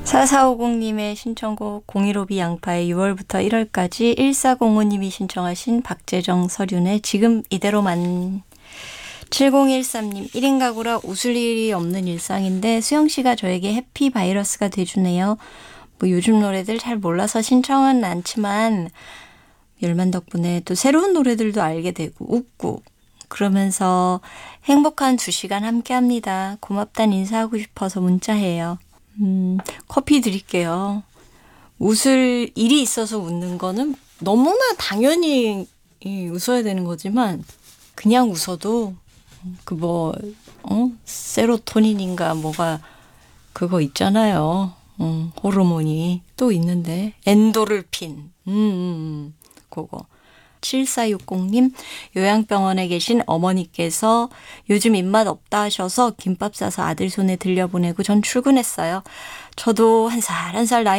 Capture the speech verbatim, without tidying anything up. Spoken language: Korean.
사사오공님의 신청곡 공일오비 양파의 유월부터 일월까지 일사공오님이 신청하신 박재정 서륜의 지금 이대로만. 칠공일삼님 일 인 가구라 웃을 일이 없는 일상인데 수영씨가 저에게 해피 바이러스가 돼주네요. 뭐 요즘 노래들 잘 몰라서 신청은 않지만 멸만 덕분에 또 새로운 노래들도 알게 되고 웃고 그러면서 행복한 두 시간 함께합니다. 고맙단 인사하고 싶어서 문자해요. 음, 커피 드릴게요. 웃을 일이 있어서 웃는 거는 너무나 당연히 웃어야 되는 거지만 그냥 웃어도 그 뭐 어? 세로토닌인가 뭐가 그거 있잖아요. 음, 호르몬이 또 있는데 엔도르핀 음, 음, 그거. 칠사육공님 요양병원에 계신 어머니께서 요즘 입맛 없다 하셔서 김밥 싸서 아들 손에 들려보내고 전 출근했어요. 저도 한 살 한 살 나이